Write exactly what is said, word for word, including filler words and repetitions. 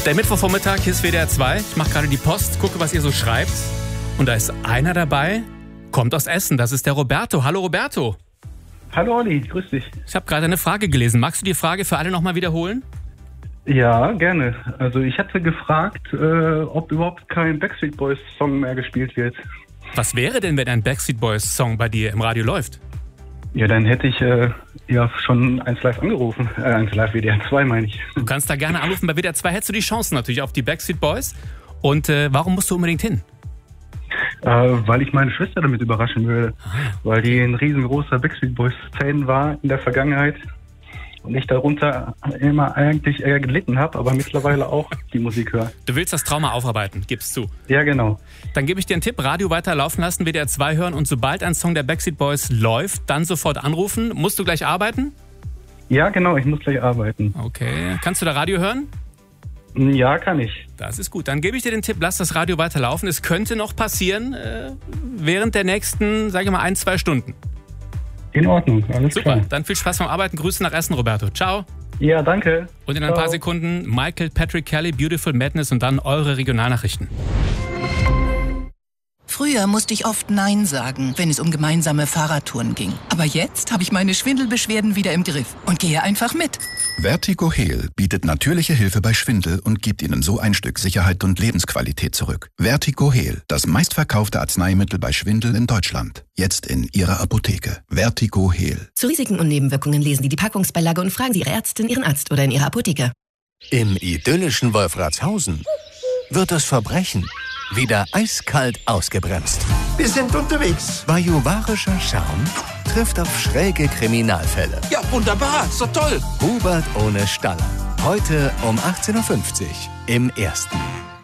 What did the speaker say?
Der Mittwochvormittag, hier ist W D R zwei. Ich mache gerade die Post, gucke, was ihr so schreibt. Und da ist einer dabei, kommt aus Essen. Das ist der Roberto. Hallo Roberto. Hallo Olli, grüß dich. Ich habe gerade eine Frage gelesen. Magst du die Frage für alle nochmal wiederholen? Ja, gerne. Also ich hatte gefragt, äh, ob überhaupt kein Backstreet Boys Song mehr gespielt wird. Was wäre denn, wenn ein Backstreet Boys Song bei dir im Radio läuft? Ja, dann hätte ich äh, ja schon eins live angerufen. Äh, eins live W D R zwei meine ich. Du kannst da gerne anrufen. Bei W D R zwei hättest du die Chancen natürlich auf die Backstreet Boys. Und äh, warum musst du unbedingt hin? Äh, weil ich meine Schwester damit überraschen würde. Ah. Weil die ein riesengroßer Backstreet Boys Fan war in der Vergangenheit. Und ich darunter immer eigentlich eher gelitten habe, aber mittlerweile auch die Musik höre. Du willst das Trauma aufarbeiten, gibst zu. Ja, genau. Dann gebe ich dir einen Tipp, Radio weiterlaufen lassen, W D R zwei hören und sobald ein Song der Backstreet Boys läuft, dann sofort anrufen. Musst du gleich arbeiten? Ja, genau, ich muss gleich arbeiten. Okay. Kannst du da Radio hören? Ja, kann ich. Das ist gut. Dann gebe ich dir den Tipp, lass das Radio weiterlaufen. Es könnte noch passieren äh, während der nächsten, sage ich mal, ein, zwei Stunden. In Ordnung, alles Super, klar. dann viel Spaß beim Arbeiten. Grüße nach Essen, Roberto. Ciao. Ja, danke. Und in ein Ciao. paar Sekunden Michael Patrick Kelly, Beautiful Madness und dann eure Regionalnachrichten. Früher musste ich oft Nein sagen, wenn es um gemeinsame Fahrradtouren ging. Aber jetzt habe ich meine Schwindelbeschwerden wieder im Griff und gehe einfach mit. Vertigo Heal bietet natürliche Hilfe bei Schwindel und gibt Ihnen so ein Stück Sicherheit und Lebensqualität zurück. Vertigo Heal, das meistverkaufte Arzneimittel bei Schwindel in Deutschland. Jetzt in Ihrer Apotheke. Vertigo Heal. Zu Risiken und Nebenwirkungen lesen Sie die Packungsbeilage und fragen Sie Ihre Ärztin, Ihren Arzt oder in Ihrer Apotheke. Im idyllischen Wolfratshausen wird das Verbrechen wieder eiskalt ausgebremst. Wir sind unterwegs. Bajuwarischer Charme trifft auf schräge Kriminalfälle. Ja, wunderbar. Ist doch toll. Hubert ohne Staller. Heute um achtzehn Uhr fünfzig im Ersten.